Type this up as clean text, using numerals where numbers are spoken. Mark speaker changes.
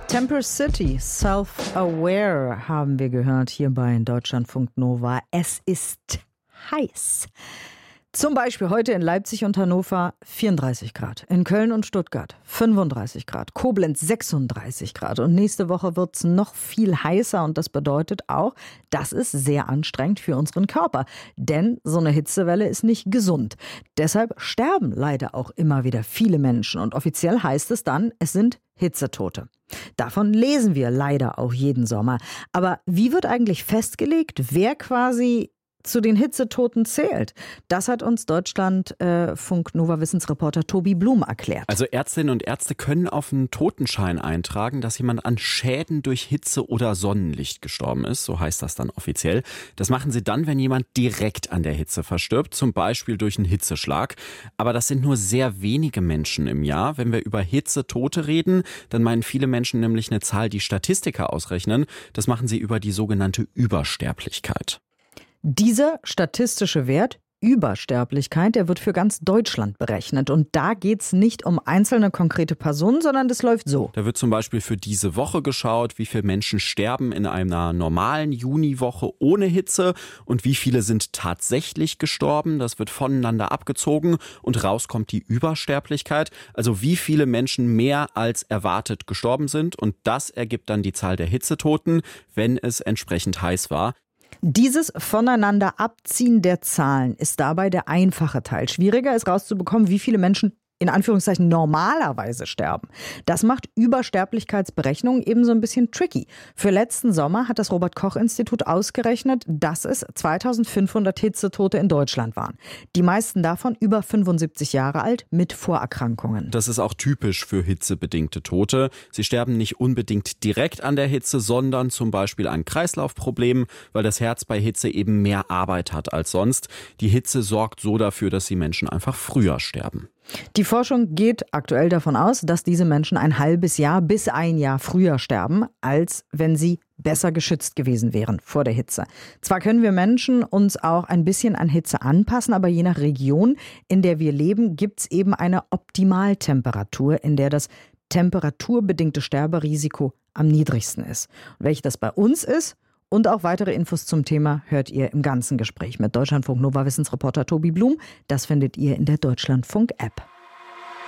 Speaker 1: Temper City, Self-Aware haben wir gehört hier bei Deutschlandfunk Nova. Es ist heiß. Zum Beispiel heute in Leipzig und Hannover 34 Grad, in Köln und Stuttgart 35 Grad, Koblenz 36 Grad und nächste Woche wird es noch viel heißer und das bedeutet auch, das ist sehr anstrengend für unseren Körper, denn so eine Hitzewelle ist nicht gesund. Deshalb sterben leider auch immer wieder viele Menschen und offiziell heißt es dann, es sind Hitzetote. Davon lesen wir leider auch jeden Sommer. Aber wie wird eigentlich festgelegt, wer quasi zu den Hitzetoten zählt? Das hat uns Deutschlandfunk Nova Wissensreporter Tobi Blum erklärt.
Speaker 2: Also Ärztinnen und Ärzte können auf einen Totenschein eintragen, dass jemand an Schäden durch Hitze oder Sonnenlicht gestorben ist. So heißt das dann offiziell. Das machen sie dann, wenn jemand direkt an der Hitze verstirbt, zum Beispiel durch einen Hitzeschlag. Aber das sind nur sehr wenige Menschen im Jahr. Wenn wir über Hitzetote reden, dann meinen viele Menschen nämlich eine Zahl, die Statistiker ausrechnen. Das machen sie über die sogenannte Übersterblichkeit.
Speaker 1: Dieser statistische Wert, Übersterblichkeit, der wird für ganz Deutschland berechnet. Und da geht es nicht um einzelne konkrete Personen, sondern das läuft so.
Speaker 2: Da wird zum Beispiel für diese Woche geschaut, wie viele Menschen sterben in einer normalen Juniwoche ohne Hitze und wie viele sind tatsächlich gestorben. Das wird voneinander abgezogen und raus kommt die Übersterblichkeit. Also wie viele Menschen mehr als erwartet gestorben sind. Und das ergibt dann die Zahl der Hitzetoten, wenn es entsprechend heiß war.
Speaker 1: Dieses voneinander Abziehen der Zahlen ist dabei der einfache Teil. Schwieriger ist rauszubekommen, wie viele Menschen in Anführungszeichen normalerweise sterben. Das macht Übersterblichkeitsberechnungen eben so ein bisschen tricky. Für letzten Sommer hat das Robert-Koch-Institut ausgerechnet, dass es 2500 Hitzetote in Deutschland waren. Die meisten davon über 75 Jahre alt mit Vorerkrankungen.
Speaker 2: Das ist auch typisch für hitzebedingte Tote. Sie sterben nicht unbedingt direkt an der Hitze, sondern zum Beispiel an Kreislaufproblemen, weil das Herz bei Hitze eben mehr Arbeit hat als sonst. Die Hitze sorgt so dafür, dass die Menschen einfach früher sterben.
Speaker 1: Die Forschung geht aktuell davon aus, dass diese Menschen ein halbes Jahr bis ein Jahr früher sterben, als wenn sie besser geschützt gewesen wären vor der Hitze. Zwar können wir Menschen uns auch ein bisschen an Hitze anpassen, aber je nach Region, in der wir leben, gibt es eben eine Optimaltemperatur, in der das temperaturbedingte Sterberisiko am niedrigsten ist. Und welche das bei uns ist und auch weitere Infos zum Thema hört ihr im ganzen Gespräch mit Deutschlandfunk Nova Wissensreporter Tobi Blum. Das findet ihr in der Deutschlandfunk App.